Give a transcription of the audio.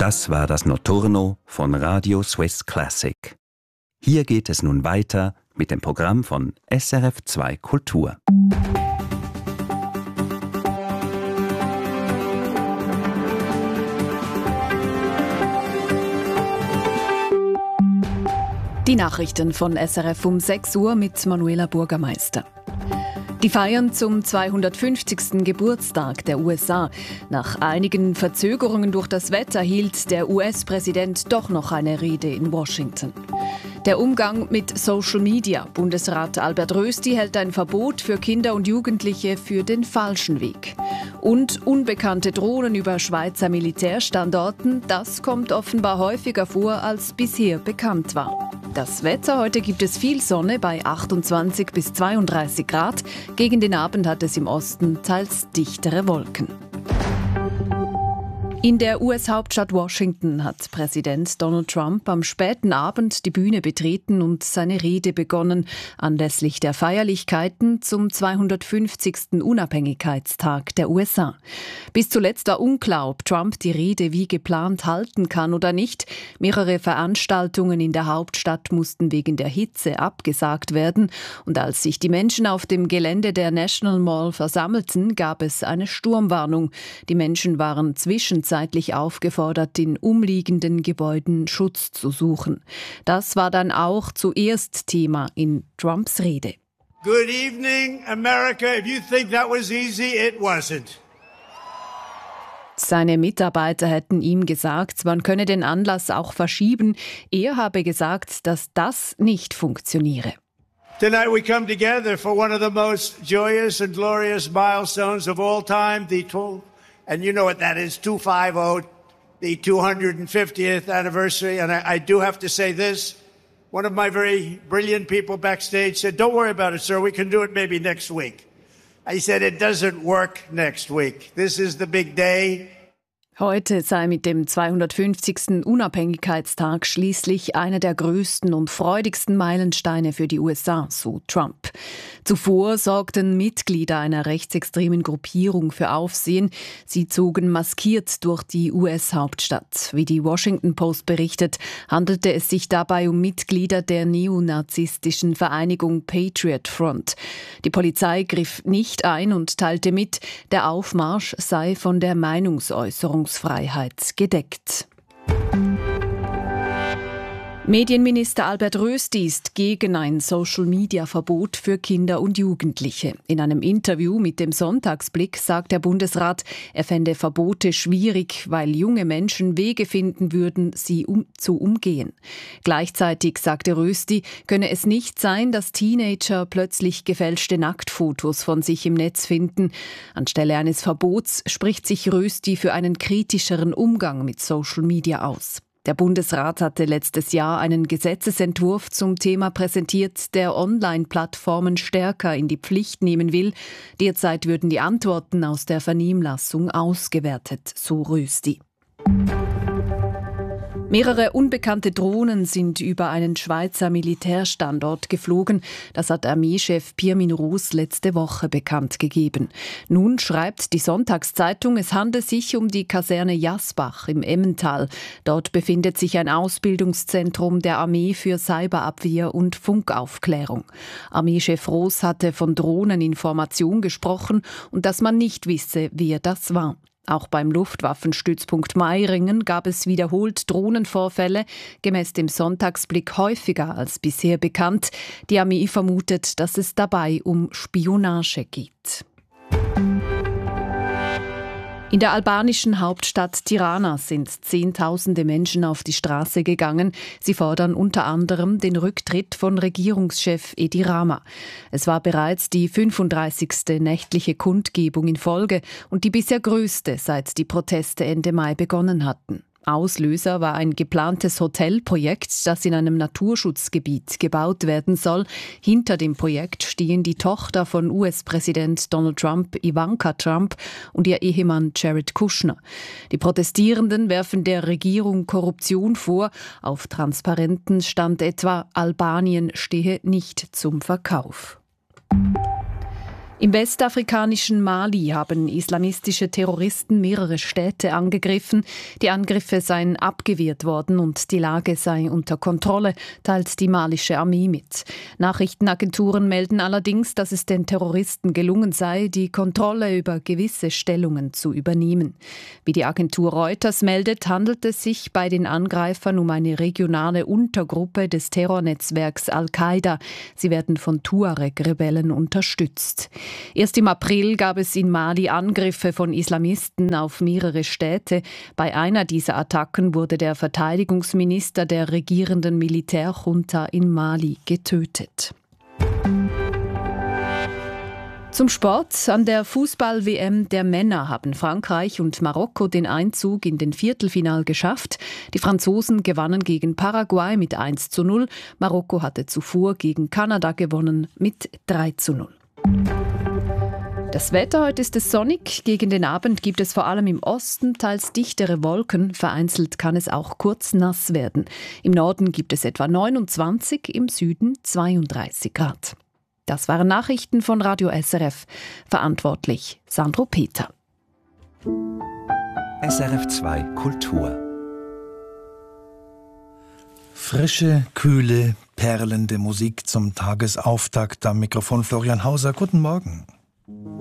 Das war das Notturno von Radio Swiss Classic. Hier geht es nun weiter mit dem Programm von SRF 2 Kultur. Die Nachrichten von SRF um 6 Uhr mit Manuela Bürgermeister. Die Feiern zum 250. Geburtstag der USA. Nach einigen Verzögerungen durch das Wetter hielt der US-Präsident doch noch eine Rede in Washington. Der Umgang mit Social Media. Bundesrat Albert Rösti hält ein Verbot für Kinder und Jugendliche für den falschen Weg. Und unbekannte Drohnen über Schweizer Militärstandorten, das kommt offenbar häufiger vor, als bisher bekannt war. Das Wetter, heute gibt es viel Sonne bei 28 bis 32 Grad. Gegen den Abend hat es im Osten teils dichtere Wolken. In der US-Hauptstadt Washington hat Präsident Donald Trump am späten Abend die Bühne betreten und seine Rede begonnen, anlässlich der Feierlichkeiten zum 250. Unabhängigkeitstag der USA. Bis zuletzt war unklar, ob Trump die Rede wie geplant halten kann oder nicht. Mehrere Veranstaltungen in der Hauptstadt mussten wegen der Hitze abgesagt werden. Und als sich die Menschen auf dem Gelände der National Mall versammelten, gab es eine Sturmwarnung. Die Menschen waren zwischenzeitlich aufgefordert, in umliegenden Gebäuden Schutz zu suchen. Das war dann auch zuerst Thema in Trumps Rede. Good evening, America. If you think that was easy, it wasn't. Seine Mitarbeiter hätten ihm gesagt, man könne den Anlass auch verschieben. Er habe gesagt, dass das nicht funktioniere. Tonight we come together for one of the most joyous and glorious milestones of all time, and you know what that is, 250, the 250th anniversary. And I do have to say this. One of my very brilliant people backstage said, "Don't worry about it, sir. We can do it maybe next week." I said, "It doesn't work next week. This is the big day." Heute sei mit dem 250. Unabhängigkeitstag schließlich einer der größten und freudigsten Meilensteine für die USA, so Trump. Zuvor sorgten Mitglieder einer rechtsextremen Gruppierung für Aufsehen. Sie zogen maskiert durch die US-Hauptstadt. Wie die Washington Post berichtet, handelte es sich dabei um Mitglieder der neonazistischen Vereinigung Patriot Front. Die Polizei griff nicht ein und teilte mit, der Aufmarsch sei von der Meinungsäußerungsfreiheit gedeckt. Medienminister Albert Rösti ist gegen ein Social-Media-Verbot für Kinder und Jugendliche. In einem Interview mit dem Sonntagsblick sagt der Bundesrat, er fände Verbote schwierig, weil junge Menschen Wege finden würden, sie zu umgehen. Gleichzeitig sagte Rösti, könne es nicht sein, dass Teenager plötzlich gefälschte Nacktfotos von sich im Netz finden. Anstelle eines Verbots spricht sich Rösti für einen kritischeren Umgang mit Social-Media aus. Der Bundesrat hatte letztes Jahr einen Gesetzesentwurf zum Thema präsentiert, der Online-Plattformen stärker in die Pflicht nehmen will. Derzeit würden die Antworten aus der Vernehmlassung ausgewertet, so Rösti. Mehrere unbekannte Drohnen sind über einen Schweizer Militärstandort geflogen. Das hat Armeechef Pirmin Roos letzte Woche bekannt gegeben. Nun schreibt die Sonntagszeitung, es handle sich um die Kaserne Jasbach im Emmental. Dort befindet sich ein Ausbildungszentrum der Armee für Cyberabwehr und Funkaufklärung. Armeechef Roos hatte von Drohneninformation gesprochen und dass man nicht wisse, wer das war. Auch beim Luftwaffenstützpunkt Meiringen gab es wiederholt Drohnenvorfälle, gemäß dem Sonntagsblick häufiger als bisher bekannt. Die Armee vermutet, dass es dabei um Spionage geht. In der albanischen Hauptstadt Tirana sind Zehntausende Menschen auf die Straße gegangen. Sie fordern unter anderem den Rücktritt von Regierungschef Edi Rama. Es war bereits die 35. nächtliche Kundgebung in Folge und die bisher größte, seit die Proteste Ende Mai begonnen hatten. Auslöser war ein geplantes Hotelprojekt, das in einem Naturschutzgebiet gebaut werden soll. Hinter dem Projekt stehen die Tochter von US-Präsident Donald Trump, Ivanka Trump, und ihr Ehemann Jared Kushner. Die Protestierenden werfen der Regierung Korruption vor. Auf Transparenten stand etwa, Albanien stehe nicht zum Verkauf. Im westafrikanischen Mali haben islamistische Terroristen mehrere Städte angegriffen. Die Angriffe seien abgewehrt worden und die Lage sei unter Kontrolle, teilt die malische Armee mit. Nachrichtenagenturen melden allerdings, dass es den Terroristen gelungen sei, die Kontrolle über gewisse Stellungen zu übernehmen. Wie die Agentur Reuters meldet, handelt es sich bei den Angreifern um eine regionale Untergruppe des Terrornetzwerks Al-Qaida. Sie werden von Tuareg-Rebellen unterstützt. Erst im April gab es in Mali Angriffe von Islamisten auf mehrere Städte. Bei einer dieser Attacken wurde der Verteidigungsminister der regierenden Militärjunta in Mali getötet. Zum Sport. An der Fußball-WM der Männer haben Frankreich und Marokko den Einzug in den Viertelfinal geschafft. Die Franzosen gewannen gegen Paraguay mit 1:0. Marokko hatte zuvor gegen Kanada gewonnen mit 3:0. Das Wetter: heute ist es sonnig. Gegen den Abend gibt es vor allem im Osten teils dichtere Wolken. Vereinzelt kann es auch kurz nass werden. Im Norden gibt es etwa 29, im Süden 32 Grad. Das waren Nachrichten von Radio SRF. Verantwortlich Sandro Peter. SRF 2 Kultur. Frische, kühle, perlende Musik zum Tagesauftakt. Am Mikrofon Florian Hauser. Guten Morgen.